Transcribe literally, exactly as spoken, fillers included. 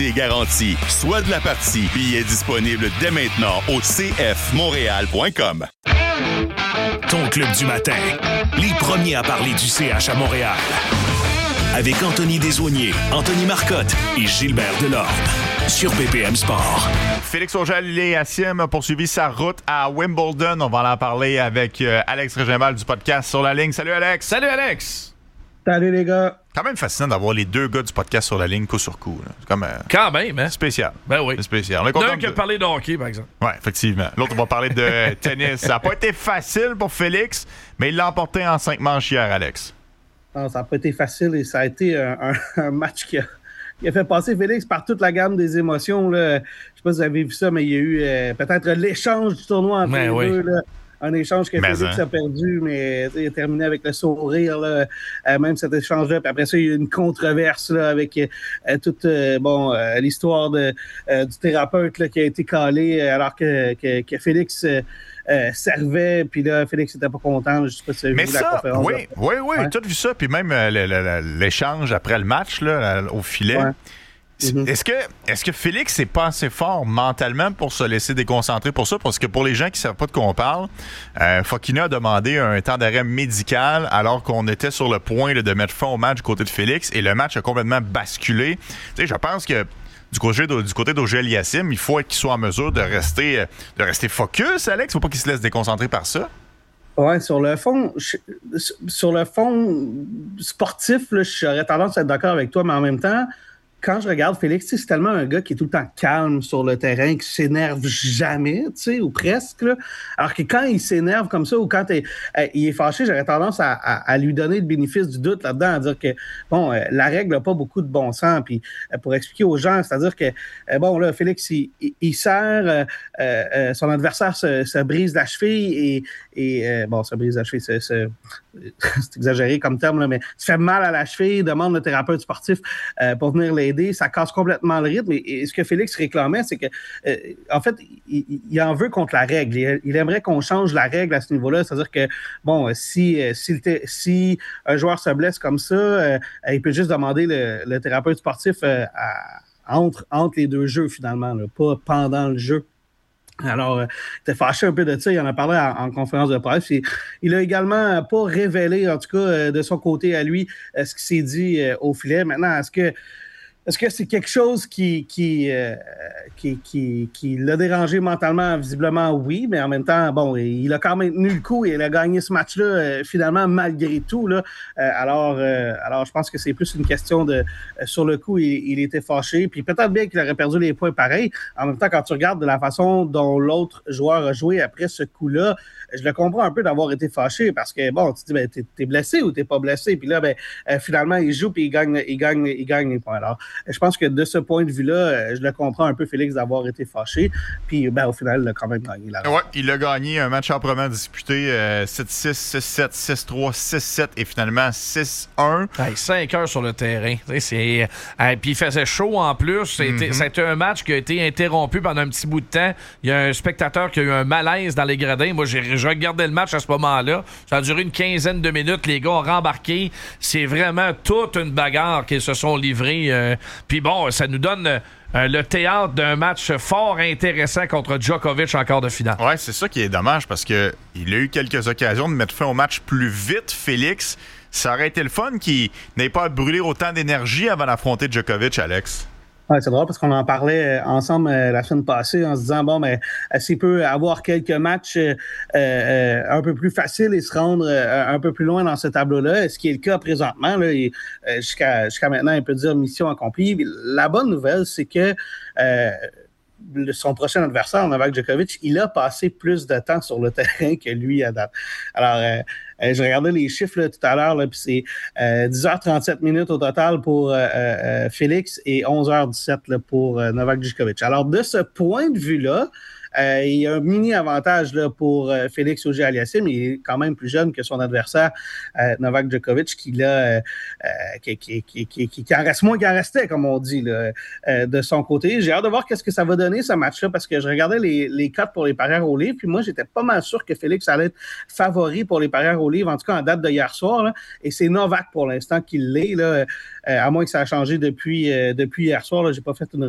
qualité garantie. Soit de la partie. Billets disponibles dès maintenant au c f montréal point com. Ton club du matin. Les premiers à parler du C H à Montréal. Avec Anthony Desaulniers, Anthony Marcotte et Gilbert Delorme. Sur B P M Sport. Félix Auger-Aliassime a poursuivi sa route à Wimbledon. On va en parler avec euh, Alex Régimbal du podcast Sur la ligne. Salut Alex! Salut Alex! Salut les gars! Quand même fascinant d'avoir les deux gars du podcast Sur la ligne coup sur coup. Là. C'est comme... Euh, Quand même, hein? spécial. Ben oui. C'est spécial. On est L'un content qui a de... parlé de hockey, par exemple. Oui, effectivement. L'autre, on va parler de tennis. Ça n'a pas été facile pour Félix, mais il l'a emporté en cinq manches hier, Alex. Non, ça n'a pas été facile et ça a été un, un, un match qui a, qui a fait passer Félix par toute la gamme des émotions. Là. Je ne sais pas si vous avez vu ça, mais il y a eu euh, peut-être l'échange du tournoi entre mais les oui. deux. Là. Un échange que mais Félix hein. a perdu, mais il a terminé avec le sourire, là, euh, même cet échange-là. Puis après ça, il y a eu une controverse là, avec euh, toute euh, bon, euh, l'histoire de, euh, du thérapeute là, qui a été calé alors que, que, que Félix euh, euh, servait. Puis là, Félix n'était pas content. Je ne sais pas si vous avez Mais vu ça, la conférence. oui, là. oui, oui, Ouais. tout vu ça. Puis même euh, le, le, le, l'échange après le match là, au filet. Ouais. Mm-hmm. Est-ce que, est-ce que Félix n'est pas assez fort mentalement pour se laisser déconcentrer pour ça? Parce que pour les gens qui ne savent pas de quoi on parle, euh, Fokina a demandé un temps d'arrêt médical alors qu'on était sur le point là, de mettre fin au match du côté de Félix et le match a complètement basculé. Tu sais, je pense que du côté, du côté d'Auger-Aliassime, il faut qu'il soit en mesure de rester, de rester focus, Alex. Il ne faut pas qu'il se laisse déconcentrer par ça. Ouais, sur le fond, je, sur le fond sportif, là, j'aurais tendance à être d'accord avec toi, mais en même temps, quand je regarde Félix, c'est tellement un gars qui est tout le temps calme sur le terrain, qui s'énerve jamais, tu sais, ou presque. Là. Alors que quand il s'énerve comme ça, ou quand euh, il est fâché, j'aurais tendance à, à, à lui donner le bénéfice du doute là-dedans, à dire que, bon, euh, la règle n'a pas beaucoup de bon sens. Puis euh, pour expliquer aux gens, c'est-à-dire que, euh, bon, là, Félix, il, il, il serre, euh, euh, son adversaire se, se brise la cheville et, et euh, bon, se brise la cheville, c'est, c'est, c'est exagéré comme terme, là, mais se fait mal à la cheville, demande le thérapeute sportif euh, pour venir l'aider. Ça casse complètement le rythme. Et, et ce que Félix réclamait, c'est que, euh, en fait, il, il en veut contre la règle. Il, il aimerait qu'on change la règle à ce niveau-là. C'est-à-dire que, bon, si, si, le, si un joueur se blesse comme ça, euh, il peut juste demander le, le thérapeute sportif euh, à, entre, entre les deux jeux, finalement, là, pas pendant le jeu. Alors, euh, il était fâché un peu de ça. Il en a parlé en, en conférence de presse. Et, il a également pas révélé, en tout cas, euh, de son côté à lui, euh, ce qui s'est dit euh, au filet. Maintenant, est-ce que Est-ce que c'est quelque chose qui, qui, euh, qui, qui, qui l'a dérangé mentalement? Visiblement, oui, mais en même temps, bon, il a quand même tenu le coup et il a gagné ce match-là, euh, finalement, malgré tout. Là. Euh, alors, euh, alors, je pense que c'est plus une question de... Euh, sur le coup, il, il était fâché. Puis peut-être bien qu'il aurait perdu les points pareils. En même temps, quand tu regardes de la façon dont l'autre joueur a joué après ce coup-là, je le comprends un peu d'avoir été fâché parce que, bon, tu te dis, ben, t'es, t'es blessé ou t'es pas blessé? Puis là, ben, euh, finalement, il joue puis il gagne, il gagne, il gagne les points. Alors, je pense que de ce point de vue-là, je le comprends un peu, Félix, d'avoir été fâché. Puis, ben, au final, il a quand même gagné la Oui, il a gagné un match âprement disputé, euh, sept six, six sept, six trois, six sept et finalement six un. Hey, cinq heures sur le terrain. C'est, euh, puis il faisait chaud en plus. C'était, mm-hmm. c'était un match qui a été interrompu pendant un petit bout de temps. Il y a un spectateur qui a eu un malaise dans les gradins. Moi, j'ai, j'ai regardé le match à ce moment-là. Ça a duré une quinzaine de minutes. Les gars ont rembarqué. C'est vraiment toute une bagarre qu'ils se sont livrés. Euh, puis bon, ça nous donne euh, le théâtre d'un match fort intéressant contre Djokovic en quart de finale. Ouais, c'est ça qui est dommage parce que il a eu quelques occasions de mettre fin au match plus vite, Félix. Ça aurait été le fun qu'il n'ait pas à brûler autant d'énergie avant d'affronter Djokovic, Alex. Ouais, c'est drôle parce qu'on en parlait ensemble euh, la semaine passée en se disant, bon, mais euh, s'il peut avoir quelques matchs euh, euh, un peu plus faciles et se rendre euh, un peu plus loin dans ce tableau-là, ce qui est le cas présentement, là, et, euh, jusqu'à, jusqu'à maintenant, il peut dire mission accomplie. La bonne nouvelle, c'est que euh, son prochain adversaire, Novak Djokovic, il a passé plus de temps sur le terrain que lui à date. Alors, euh, euh, je regardais les chiffres là, tout à l'heure, puis c'est euh, dix heures trente-sept minutes au total pour euh, euh, Félix et onze heures dix-sept là, pour euh, Novak Djokovic. Alors, de ce point de vue-là, Euh, il y a un mini-avantage là, pour euh, Félix Auger-Aliassime. Il est quand même plus jeune que son adversaire, euh, Novak Djokovic, qui, là, euh, euh, qui, qui, qui, qui, qui, qui en reste moins qu'il en restait, comme on dit, là, euh, de son côté. J'ai hâte de voir qu'est-ce que ça va donner, ce match-là, parce que je regardais les, les cotes pour les parieurs au livre, puis moi, j'étais pas mal sûr que Félix allait être favori pour les parieurs au livre, en tout cas en date de hier soir. Là, et c'est Novak, pour l'instant, qui l'est, là, euh, à moins que ça a changé depuis, euh, depuis hier soir. Là, j'ai pas fait une